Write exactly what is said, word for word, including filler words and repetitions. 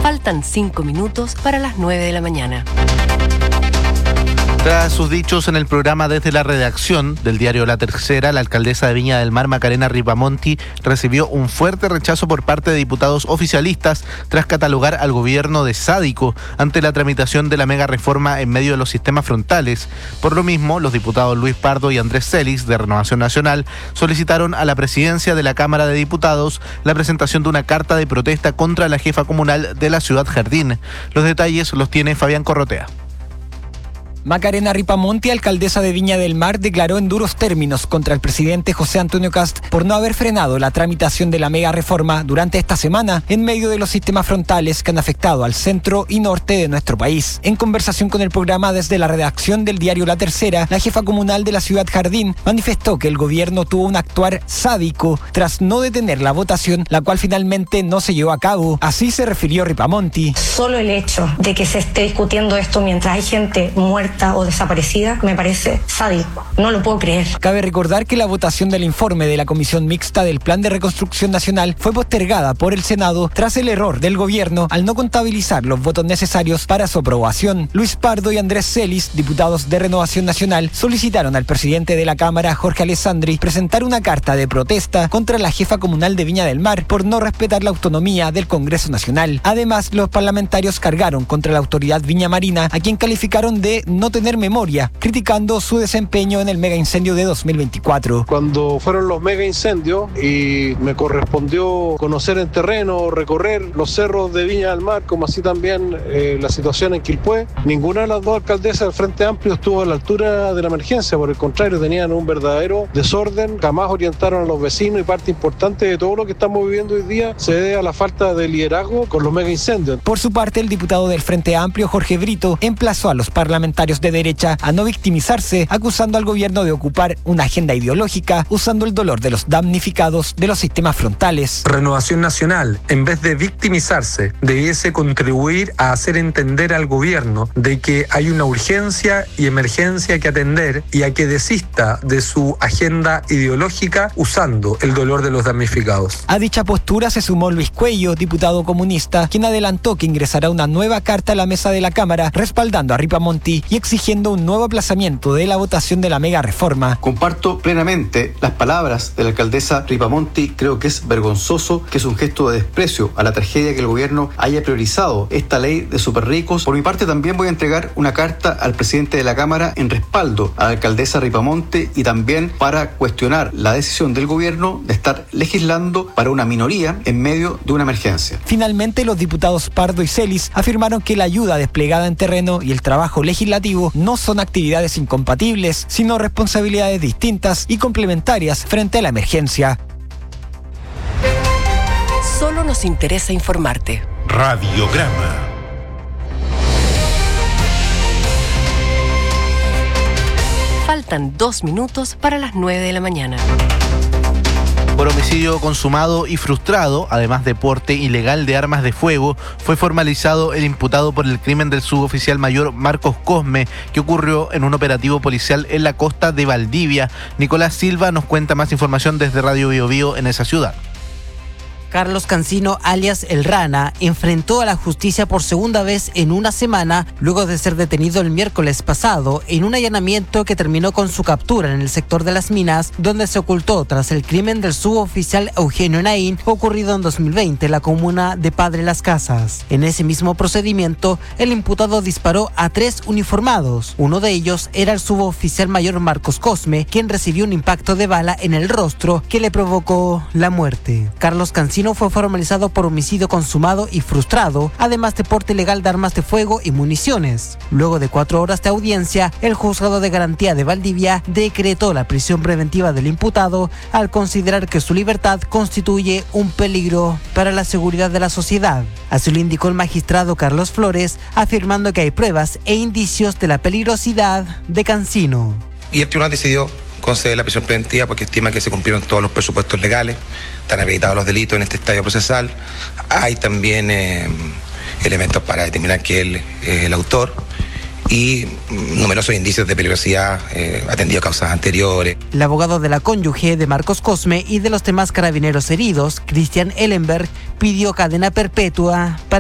Faltan cinco minutos para las nueve de la mañana. Tras sus dichos en el programa Desde la Redacción del diario La Tercera, la alcaldesa de Viña del Mar, Macarena Ripamonti, recibió un fuerte rechazo por parte de diputados oficialistas tras catalogar al gobierno de sádico ante la tramitación de la mega reforma en medio de los sistemas frontales. Por lo mismo, los diputados Luis Pardo y Andrés Celis, de Renovación Nacional, solicitaron a la presidencia de la Cámara de Diputados la presentación de una carta de protesta contra la jefa comunal de la ciudad Jardín. Los detalles los tiene Fabián Corrotea. Macarena Ripamonti, alcaldesa de Viña del Mar, declaró en duros términos contra el presidente José Antonio Kast por no haber frenado la tramitación de la mega reforma durante esta semana en medio de los sistemas frontales que han afectado al centro y norte de nuestro país. En conversación con el programa Desde la Redacción del diario La Tercera, la jefa comunal de la ciudad Jardín manifestó que el gobierno tuvo un actuar sádico tras no detener la votación, la cual finalmente no se llevó a cabo. Así se refirió Ripamonti. Solo el hecho de que se esté discutiendo esto mientras hay gente muerta o desaparecida me parece sádico. No lo puedo creer. Cabe recordar que la votación del informe de la Comisión Mixta del Plan de Reconstrucción Nacional fue postergada por el Senado tras el error del gobierno al no contabilizar los votos necesarios para su aprobación. Luis Pardo y Andrés Celis, diputados de Renovación Nacional, solicitaron al presidente de la Cámara, Jorge Alessandri, presentar una carta de protesta contra la jefa comunal de Viña del Mar por no respetar la autonomía del Congreso Nacional. Además, los parlamentarios cargaron contra la autoridad viñamarina, a quien calificaron de no tener memoria, criticando su desempeño en el mega incendio de dos mil veinticuatro. Cuando fueron los mega incendios y me correspondió conocer en terreno, recorrer los cerros de Viña del Mar, como así también eh, la situación en Quilpué, ninguna de las dos alcaldesas del Frente Amplio estuvo a la altura de la emergencia. Por el contrario, tenían un verdadero desorden, jamás orientaron a los vecinos, y parte importante de todo lo que estamos viviendo hoy día se debe a la falta de liderazgo con los mega incendios. Por su parte, el diputado del Frente Amplio, Jorge Brito, emplazó a los parlamentarios de derecha a no victimizarse, acusando al gobierno de ocupar una agenda ideológica usando el dolor de los damnificados de los sistemas frontales. Renovación Nacional, en vez de victimizarse, debiese contribuir a hacer entender al gobierno de que hay una urgencia y emergencia que atender y a que desista de su agenda ideológica usando el dolor de los damnificados. A dicha postura se sumó Luis Cuello, diputado comunista, quien adelantó que ingresará una nueva carta a la mesa de la Cámara respaldando a Ripamonti y exigiendo un nuevo aplazamiento de la votación de la mega reforma. Comparto plenamente las palabras de la alcaldesa Ripamonti. Creo que es vergonzoso, que es un gesto de desprecio a la tragedia que el gobierno haya priorizado esta ley de superricos. Por mi parte, también voy a entregar una carta al presidente de la Cámara en respaldo a la alcaldesa Ripamonti y también para cuestionar la decisión del gobierno de estar legislando para una minoría en medio de una emergencia. Finalmente, los diputados Pardo y Celis afirmaron que la ayuda desplegada en terreno y el trabajo legislativo no son actividades incompatibles, sino responsabilidades distintas y complementarias frente a la emergencia. Solo nos interesa informarte. Radiograma. Faltan dos minutos para las nueve de la mañana. Por homicidio consumado y frustrado, además de porte ilegal de armas de fuego, fue formalizado el imputado por el crimen del suboficial mayor Marcos Cosme, que ocurrió en un operativo policial en la costa de Valdivia. Nicolás Silva nos cuenta más información desde Radio Bio Bio en esa ciudad. Carlos Cancino, alias El Rana, enfrentó a la justicia por segunda vez en una semana luego de ser detenido el miércoles pasado en un allanamiento que terminó con su captura en el sector de Las Minas, donde se ocultó tras el crimen del suboficial Eugenio Naín ocurrido en dos mil veinte en la comuna de Padre Las Casas. En ese mismo procedimiento, el imputado disparó a tres uniformados. Uno de ellos era el suboficial mayor Marcos Cosme, quien recibió un impacto de bala en el rostro que le provocó la muerte. Carlos Cancino fue formalizado por homicidio consumado y frustrado, además de porte ilegal de armas de fuego y municiones. Luego de cuatro horas de audiencia, el juzgado de garantía de Valdivia decretó la prisión preventiva del imputado al considerar que su libertad constituye un peligro para la seguridad de la sociedad. Así lo indicó el magistrado Carlos Flores, afirmando que hay pruebas e indicios de la peligrosidad de Cancino. Y el tribunal decidió conceder la prisión preventiva porque estima que se cumplieron todos los presupuestos legales, están habilitados los delitos en este estadio procesal, hay también eh, elementos para determinar que él es el autor y numerosos indicios de peligrosidad eh, atendido a causas anteriores. El abogado de la cónyuge de Marcos Cosme y de los demás carabineros heridos, Cristian Ellenberg, pidió cadena perpetua para